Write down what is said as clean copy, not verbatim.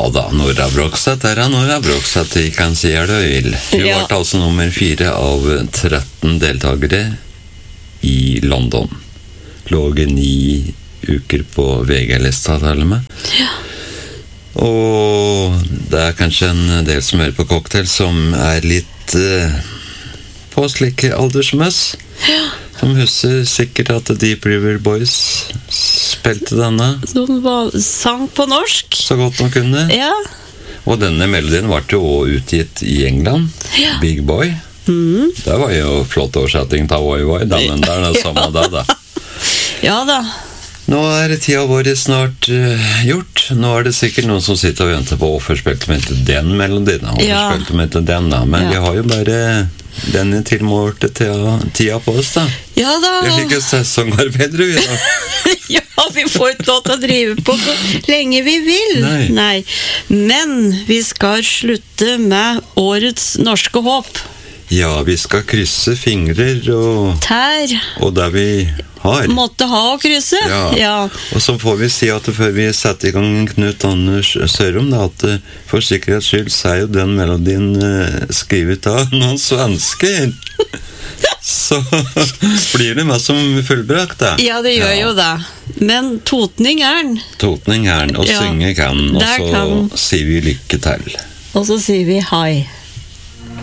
da, Nora Brogstad er Nora Brogstad, de kan si det du vil. Hun Ja. ble altså nummer 4 av 13 deltakere i London. Lå i 9 uker på VG-lista, til og med. Ja. Og det er kanskje en del som hører på Cocktail som er litt på slike alder som oss. Ja. Som husker sikkert at Deep River Boys spilte denne De sang på norsk. så godt de kunne. Ja. Og denne melodien ble jo også utgitt i England. Ja. Big Boy. Det var jo flott oversetting av Oi Oi, da, men det er det samme da. Ja da. Nå er tida vår snart gjort. Nå er det sikkert noen som sitter og venter på hvorfor spilte vi ikke den melodien, hvorfor Ja. spilte vi ikke den da, men Ja. vi har jo bare denne tilmålte tida på oss da. Ja da. Vi er ikke sesongarbeider, vi da. Ja, vi får ikke lov til å drive på så lenge vi vil. Nei. Men vi skal slutte med årets norske håp. Ja, vi skal krysse fingrer Tær og det vi har. måtte ha å krysse. Ja. Og så får vi si at før vi setter i gang Knut Anders Sørum, da, at for sikkerhets skyld så er jo den melodien skrevet av noen svensker. Så blir det meg som fullbrakt, da. Ja, det gjør jo det. Men totning er den. Totning er den, og Ja, synge kan, og der så kan. sier vi lykke til. Og så sier vi hei.